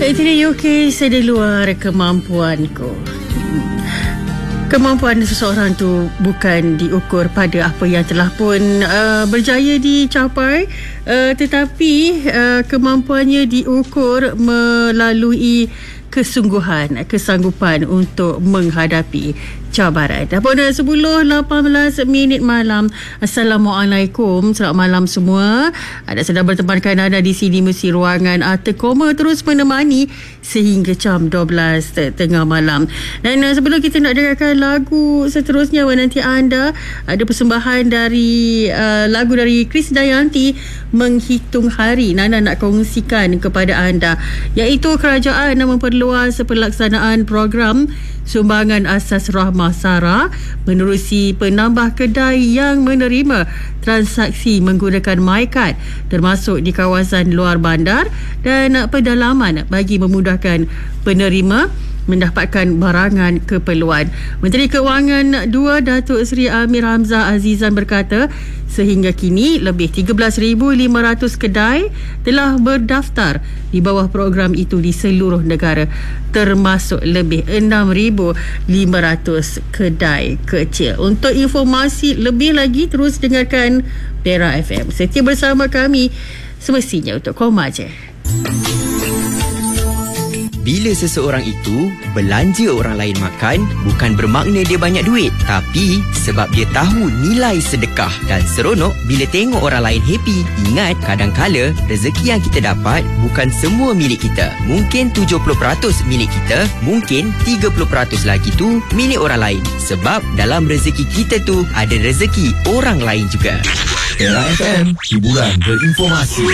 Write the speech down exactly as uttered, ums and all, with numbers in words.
Itu dia U K, saya di luar kemampuanku. Kemampuan seseorang tu bukan diukur pada apa yang telah pun uh, berjaya dicapai, uh, tetapi uh, kemampuannya diukur melalui kesungguhan, kesanggupan untuk menghadapi cabaran. Pada sepuluh lapan belas minit malam. Assalamualaikum, selamat malam semua. Ada sedang bertemankan anda di sini mesti ruangan Arthur Koma terus menemani sehingga jam dua belas tengah malam. Dan uh, sebelum kita nak dengarkan lagu seterusnya, nanti anda ada persembahan dari uh, lagu dari Krisdayanti, Menghitung Hari. Nana nak kongsikan kepada anda, iaitu kerajaan memperluas pelaksanaan program sumbangan asas rahmah SARA menerusi penambah kedai yang menerima transaksi menggunakan MyCard termasuk di kawasan luar bandar dan pendalaman bagi memudahkan penerima mendapatkan barangan keperluan. Menteri Keuangan dua Datuk Seri Amir Hamzah Azizan berkata, sehingga kini lebih tiga belas ribu lima ratus kedai telah berdaftar di bawah program itu di seluruh negara, termasuk lebih enam ribu lima ratus kedai kecil. Untuk informasi lebih lagi, terus dengarkan Pera F M. Setia bersama kami, semestinya untuk koma je. Bila seseorang itu belanja orang lain makan, bukan bermakna dia banyak duit, tapi sebab dia tahu nilai sedekah dan seronok bila tengok orang lain happy. Ingat, kadang-kala rezeki yang kita dapat bukan semua milik kita. Mungkin tujuh puluh peratus milik kita, mungkin tiga puluh peratus lagi tu milik orang lain. Sebab dalam rezeki kita tu ada rezeki orang lain juga. Pera F M, hiburan berinformasi.